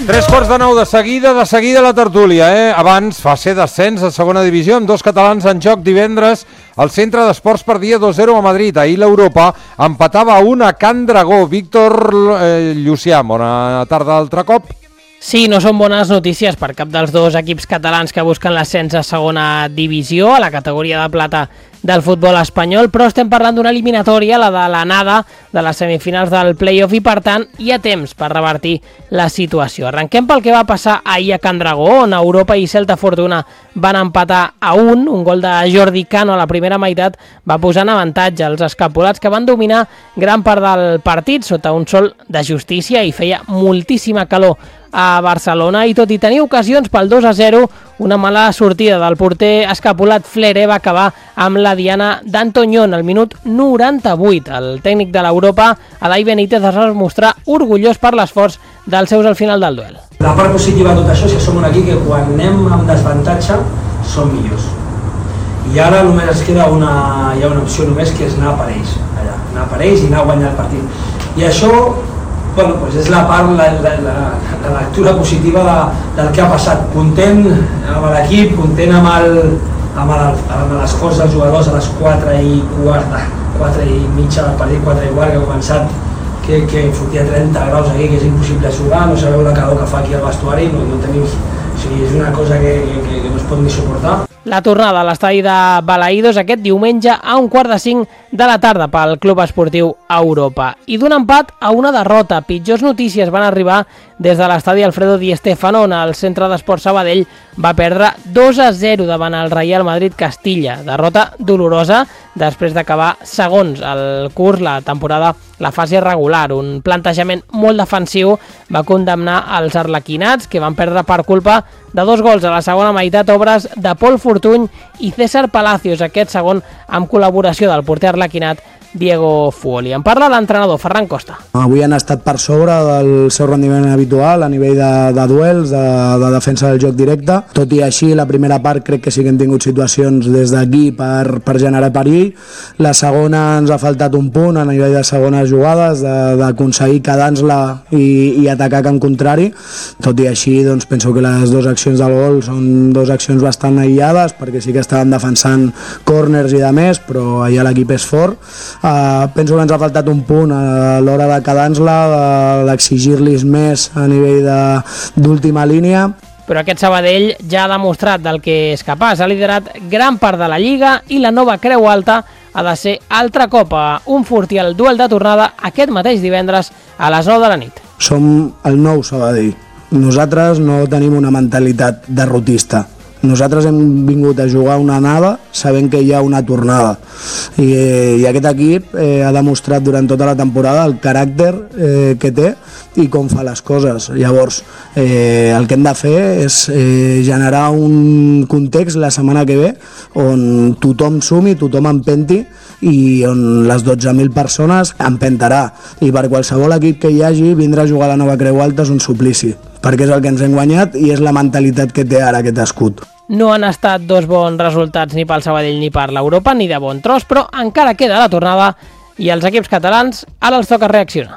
3:45 de seguida la tertúlia, Abans va ser descens de segona divisió amb dos catalans en joc divendres. El Centre d'Esports perdia 2-0 a Madrid. Ahir l'Europa empatava a 1 a Can Dragó. Víctor Llucià, bona tarda altre cop. Sí, no són bones notícies per cap dels dos equips catalans que busquen l'ascens a segona divisió, a la categoria de plata del futbol espanyol, però estem parlant d'una eliminatòria, la de l'anada de les semifinals del play-off, i per tant hi ha temps per revertir la situació. Arrenquem pel que va passar ahir a Can Dragó, on Europa i Celta Fortuna van empatar a 1. Un gol de Jordi Cano a la primera meitat va posar en avantatge els escapulats, que van dominar gran part del partit sota un sol de justícia, i feia moltíssima calor a Barcelona, i tot i tenir ocasions pel 2-0, una mala sortida del porter escapulat Flere va acabar amb la diana d'Antoñón al minut 98. El tècnic de l'Europa, Adai Benítez, es va mostrar orgullós per l'esforç dels seus al final del duel. La part positiva de tot això és que som un equip que quan anem amb desavantatge som millors. I ara només es queda hi ha una opció només, que és anar per ells, anar per ells i anar a guanyar el partit. I això és la part, la lectura positiva del que ha passat. Content amb l'equip, content amb l'esforç dels jugadors a les 4:15 del partit, 4:15, que ha començat, que fotia 30 graus aquí, que és impossible jugar, no sabeu la calor que fa aquí al vestuari, no teniu... O sigui, és una cosa que no es pot ni suportar. La tornada a l'estadi de Balaïdos aquest diumenge a 4:45 de la tarda pel Club Esportiu Europa. I d'un empat a una derrota. Pitjors notícies van arribar des de l'estadi Alfredo Di Stéfano, on el Centre d'Esports Sabadell va perdre 2-0 davant el Real Madrid Castilla. Derrota dolorosa després d'acabar segons el curs, la temporada, la fase regular. Un plantejament molt defensiu va condemnar els arlequinats, que van perdre per culpa de 2 gols a la segona meitat, obres de Pol Fortuny i César Palacios, aquest segon amb col·laboració del porter arlequinat Diego Fuoli. En parla l'entrenador Ferran Costa. Avui han estat per sobre del seu rendiment habitual a nivell de duels, de defensa del joc directe. Tot i així, la primera part crec que sí que hem tingut situacions des d'aquí per generar perill. La segona ens ha faltat un punt a nivell de segones jugades, d'aconseguir quedar-nos-la i atacar camp contrari. Tot i així, doncs, penso que les dues accions del gol són dues accions bastant aïllades, perquè sí que estaven defensant córners i de més, però allà l'equip és fort. Penso que ens ha faltat un punt a l'hora de quedar-nos-la, d'exigir-los més a nivell d'última línia. Però aquest Sabadell ja ha demostrat del que és capaç. Ha liderat gran part de la Lliga i la nova Creu Alta ha de ser altre cop a un Fortí al duel de tornada aquest mateix divendres a les 9 de la nit. Som el nou Sabadell. Nosaltres no tenim una mentalitat derrotista. Nosaltres hem vingut a jugar una anada sabent que hi ha una tornada, i aquest equip ha demostrat durant tota la temporada el caràcter que té i com fa les coses. Llavors el que hem de fer és generar un context la setmana que ve on tothom sumi, tothom empenti, i on les 12.000 persones empentarà, i per qualsevol equip que hi hagi vindre a jugar a la nova Creu Alta és un suplici, perquè és el que ens hem guanyat i és la mentalitat que té ara aquest escut. No han estat dos bons resultats ni pel Sabadell ni per l'Europa, ni de bon tros, però encara queda la tornada i els equips catalans ara els toca reaccionar.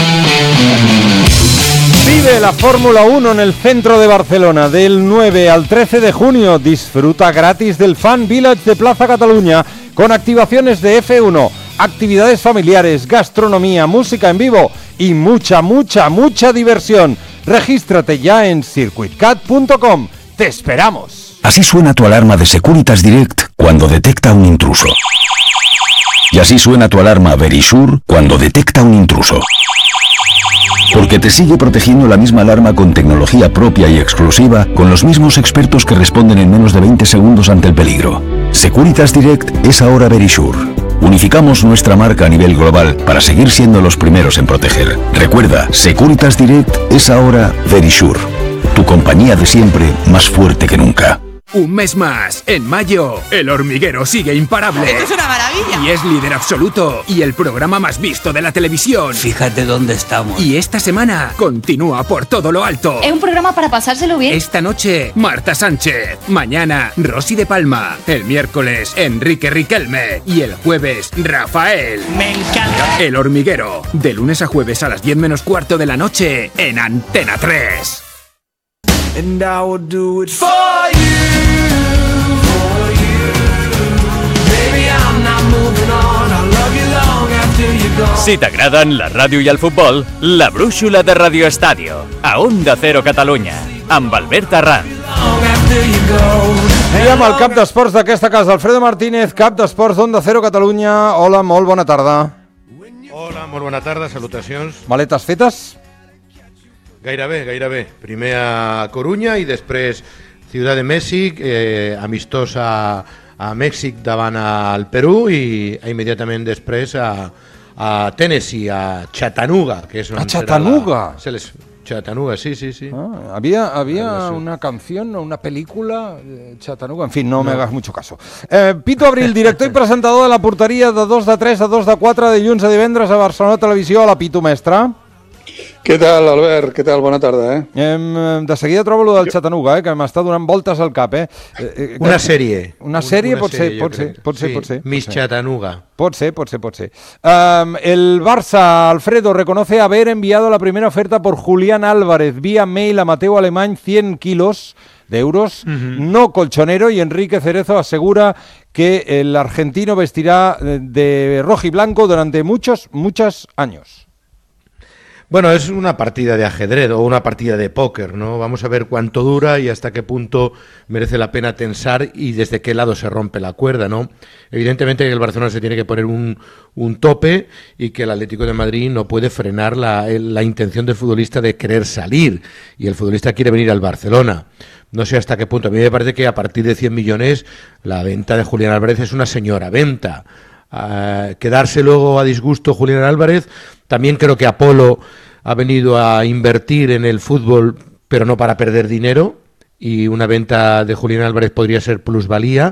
Vive la Fórmula 1 en el centro de Barcelona del 9 al 13 de junio. Disfruta gratis del Fan Village de Plaza Cataluña con activaciones de F1, actividades familiares, gastronomía, música en vivo y mucha diversión. Regístrate ya en circuitcat.com. ¡Te esperamos! Así suena tu alarma de Securitas Direct cuando detecta un intruso. Y así suena tu alarma Verisure cuando detecta un intruso. Porque te sigue protegiendo la misma alarma con tecnología propia y exclusiva, con los mismos expertos que responden en menos de 20 segundos ante el peligro. Securitas Direct es ahora Verisure. Unificamos nuestra marca a nivel global para seguir siendo los primeros en proteger. Recuerda, Securitas Direct es ahora Verisure. Tu compañía de siempre, más fuerte que nunca. Un mes más. En mayo, El Hormiguero sigue imparable. ¡Esto es una maravilla! Y es líder absoluto. Y el programa más visto de la televisión. Fíjate dónde estamos. Y esta semana continúa por todo lo alto. Es un programa para pasárselo bien. Esta noche, Marta Sánchez. Mañana, Rosy de Palma. El miércoles, Enrique Riquelme. Y el jueves, Rafael. ¡Me encanta! El Hormiguero. De lunes a jueves a las 10 menos cuarto de la noche en Antena 3. and I will do it for you. Baby, I'm not moving on. I'll love you long after you're gone. Si t'agraden la ràdio i el futbol, la brúixola de Radio Estadio, a Onda Cero Catalunya, amb Albert Arranz. I amb el cap d'esports d'aquesta casa, Alfredo Martínez, cap d'esports d'Onda Cero Catalunya. Hola, molt bona tarda. Hola, molt bona tarda, salutacions. Maletes fetes? Gairebé. Primer a Corunya i després Ciutat de Mèxic, amistós a Mèxic davant al Perú i immediatament després a Tennessee, a Chattanooga, que és a Chattanooga? Chattanooga, sí. Había una canción o una película de Chattanooga, en fin, no me hagas mucho caso. Pitu Abril, director i presentador de la porteria de 2 de 3 a 2 de 4 de dilluns a divendres a Barcelona Televisió. Hola, Pitu, mestre. Què tal, Albert? Què tal? Bona tarda, De seguida trobo lo del Chattanooga, que m'està donant voltes al cap, Una sèrie. Una sèrie pot ser. Miss Chattanooga. Pot ser. El Barça, Alfredo, reconoce haber enviado la primera oferta por Julián Álvarez vía mail a Mateo Alemany, 100 kilos de euros, no colchonero, y Enrique Cerezo asegura que el argentino vestirá de rojo y blanco durante muchos años. Bueno, es una partida de ajedrez o una partida de póker, ¿no? Vamos a ver cuánto dura y hasta qué punto merece la pena tensar y desde qué lado se rompe la cuerda, ¿no? Evidentemente el Barcelona se tiene que poner un tope y que el Atlético de Madrid no puede frenar la intención del futbolista de querer salir, y el futbolista quiere venir al Barcelona. No sé hasta qué punto. A mí me parece que a partir de 100 millones la venta de Julián Álvarez es una señora venta. Quedarse luego a disgusto Julián Álvarez. También creo que Apolo ha venido a invertir en el fútbol, pero no para perder dinero, y una venta de Julián Álvarez podría ser plusvalía.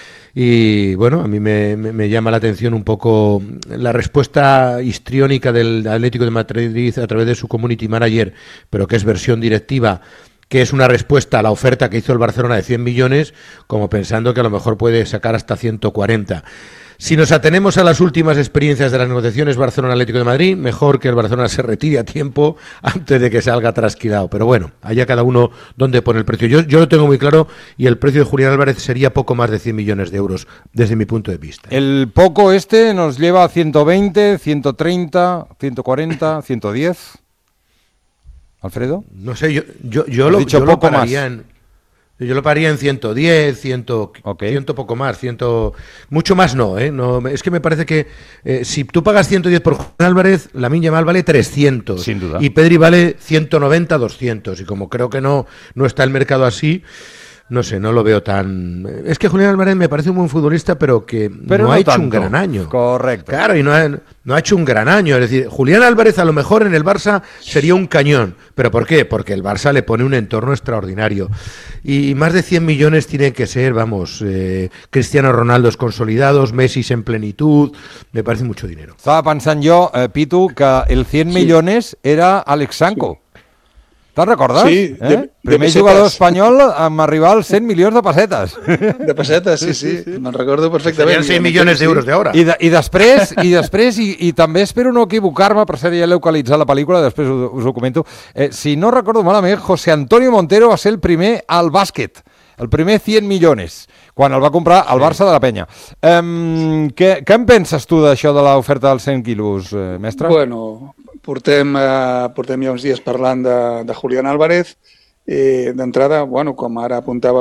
Y bueno, a mí me llama la atención un poco la respuesta histriónica del Atlético de Madrid a través de su community manager, pero que es versión directiva, que es una respuesta a la oferta que hizo el Barcelona de 100 millones, como pensando que a lo mejor puede sacar hasta 140. Si nos atenemos a las últimas experiencias de las negociaciones Barcelona-Atlético de Madrid, mejor que el Barcelona se retire a tiempo antes de que salga trasquilado. Pero bueno, allá cada uno donde pone el precio. Yo lo tengo muy claro, y el precio de Julián Álvarez sería poco más de 100 millones de euros, desde mi punto de vista. El poco nos lleva a 120, 130, 140, 110. ¿Alfredo? No sé, yo lo pararía en... Yo lo pagaría en 110, 100 poco más, 100... Mucho más no, no, es que me parece que si tú pagas 110 por Julián Álvarez, Lamine Yamal vale 300. Sin duda. Y Pedri vale 190, 200. Y como creo que no está el mercado así, no sé, no lo veo tan... Es que Julián Álvarez me parece un buen futbolista, pero no ha hecho tanto un gran año. Correcto. Claro, y no ha hecho un gran año. Es decir, Julián Álvarez a lo mejor en el Barça sería un cañón. ¿Pero por qué? Porque el Barça le pone un entorno extraordinario. Y más de 100 millones tienen que ser, Cristiano Ronaldo consolidados, Messi en plenitud. Me parece mucho dinero. Estaba pensando yo, Pitu, que el 100 millones era Alex Sanko. Te'n recordes? Sí, primer jugador espanyol amb arribar als 100 milions de pessetes. De pessetes, sí. Me'n recordo perfectament. Serien 100 milions d'euros d'ara. I després, i també espero no equivocar-me, per cert, ja l'he localitzat la pel·lícula, després us ho comento, si no recordo malament, José Antonio Montero va ser el primer al bàsquet, el primer 100 milions, quan el va comprar el Barça de la Penya. Què en penses tu d'això de l'oferta dels 100 quilos, mestre? Bueno, portem ja uns dies parlant de Julián Álvarez. D'entrada, com ara apuntava